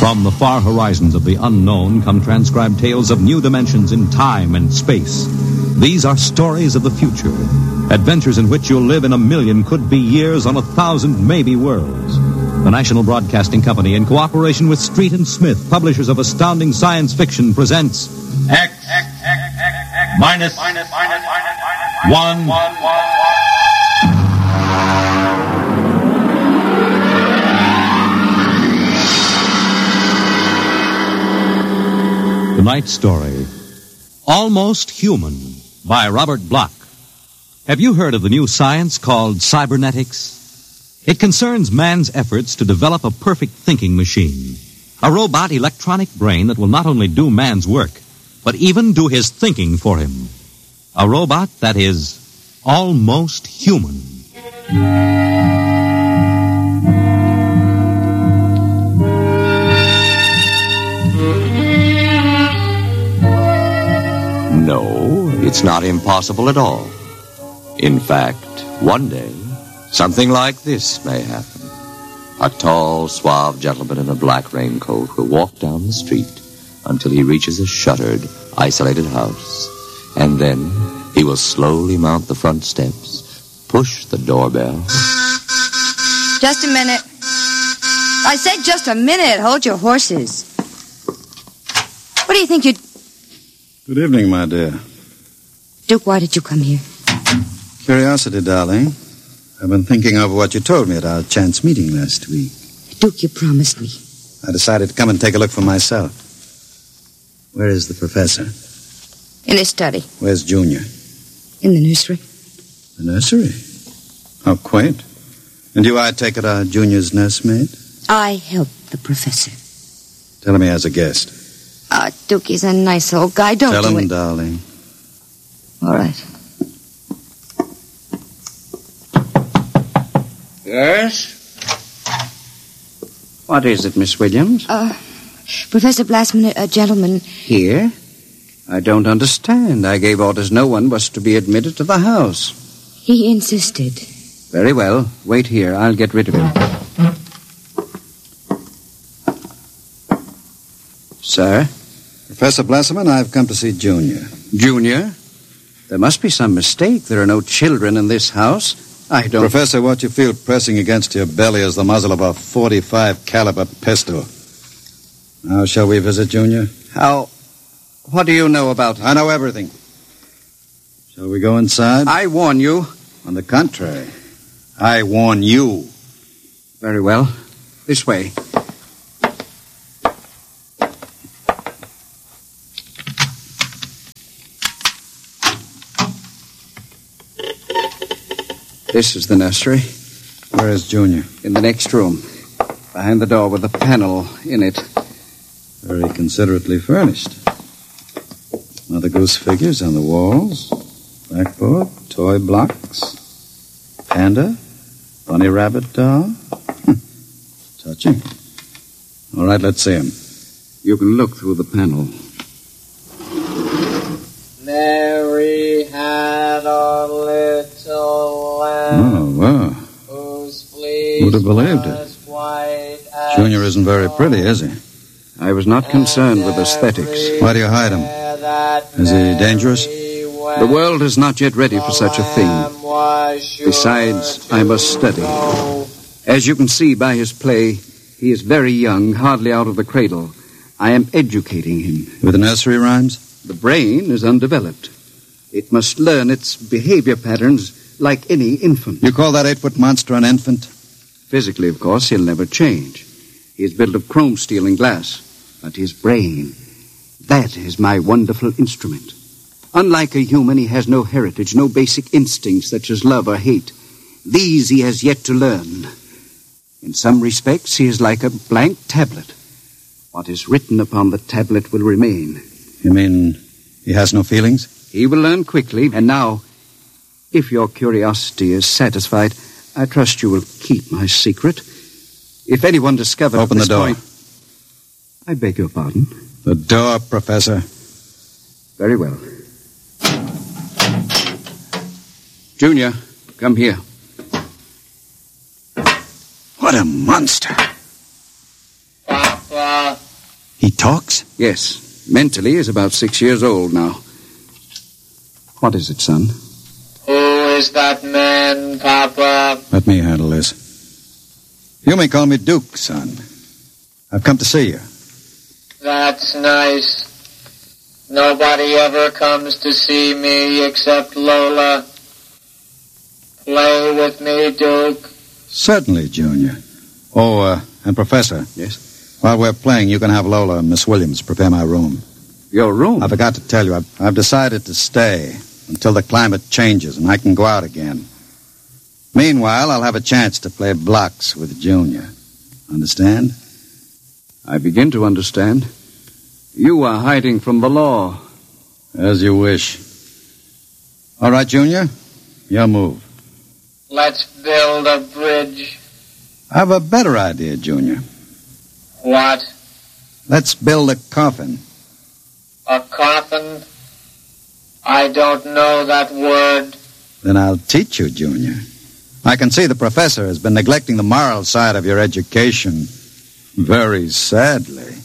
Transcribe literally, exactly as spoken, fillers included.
From the far horizons of the unknown come transcribed tales of new dimensions in time and space. These are stories of the future, adventures in which you'll live in a million could-be years on a thousand maybe worlds. The National Broadcasting Company, in cooperation with Street and Smith, publishers of astounding science fiction, presents X, X, X, X, X minus, minus, minus, minus, one, one, one. Tonight's story, Almost Human, by Robert Bloch. Have you heard of the new science called cybernetics? It concerns man's efforts to develop a perfect thinking machine, a robot electronic brain that will not only do man's work, but even do his thinking for him. A robot that is almost human. No, it's not impossible at all. In fact, one day, something like this may happen. A tall, suave gentleman in a black raincoat will walk down the street until he reaches a shuttered, isolated house. And then he will slowly mount the front steps, push the doorbell. Just a minute. I said just a minute. Hold your horses. What do you think you'd... Good evening, my dear. Duke, why did you come here? Curiosity, darling. I've been thinking over what you told me at our chance meeting last week. Duke, you promised me. I decided to come and take a look for myself. Where is the professor? In his study. Where's Junior? In the nursery. The nursery? How quaint. And you, I take it, are Junior's nursemaid? I helped the professor. Tell him he has a guest. Ah, uh, Duke, he's a nice old guy. Don't Tell do him, it. darling. All right. Yes? What is it, Miss Williams? Uh, Professor Blassman, a gentleman... Here? I don't understand. I gave orders no one was to be admitted to the house. He insisted. Very well. Wait here. I'll get rid of him. Sir? Professor Blasserman, I've come to see Junior. Junior? There must be some mistake. There are no children in this house. I don't... Professor, what you feel pressing against your belly is the muzzle of a forty-five caliber pistol. Now, shall we visit Junior? How... What do you know about... I know everything. Shall we go inside? I warn you. On the contrary, I warn you. Very well. This way. This is the nursery. Where is Junior? In the next room. Behind the door with a panel in it. Very considerately furnished. Mother Goose figures on the walls. Blackboard, toy blocks. Panda. Bunny rabbit doll. Touching. All right, let's see him. You can look through the panel. Mary had a little lamb. Oh, wow. Whose fleece Who'd have believed it? was white as Junior isn't very pretty, is he? I was not concerned with aesthetics. Why do you hide him? Is he dangerous? The world is not yet ready for such a thing. Besides, I must study. As you can see by his play, he is very young, hardly out of the cradle. I am educating him. With the nursery rhymes? The brain is undeveloped. It must learn its behavior patterns like any infant. You call that eight-foot monster an infant? Physically, of course, he'll never change. He is built of chrome steel and glass. But his brain, that is my wonderful instrument. Unlike a human, he has no heritage, no basic instincts such as love or hate. These he has yet to learn. In some respects, he is like a blank tablet. What is written upon the tablet will remain. You mean he has no feelings? He will learn quickly. And now, if your curiosity is satisfied, I trust you will keep my secret. If anyone discovers... Open the door. Point, I beg your pardon? The door, Professor. Very well. Junior, come here. What a monster. Papa, He talks? Yes. Mentally, he's about six years old now. What is it, son? Who is that man, Papa? Let me handle this. You may call me Duke, son. I've come to see you. That's nice. Nobody ever comes to see me except Lola. Play with me, Duke. Certainly, Junior. Oh, uh, and Professor. Yes? While we're playing, you can have Lola and Miss Williams prepare my room. Your room? I forgot to tell you, I've, I've decided to stay until the climate changes and I can go out again. Meanwhile, I'll have a chance to play blocks with Junior. Understand? I begin to understand. You are hiding from the law. As you wish. All right, Junior, your move. Let's build a bridge. I have a better idea, Junior. What? Let's build a coffin. A coffin? I don't know that word. Then I'll teach you, Junior. I can see the professor has been neglecting the moral side of your education. Very sadly.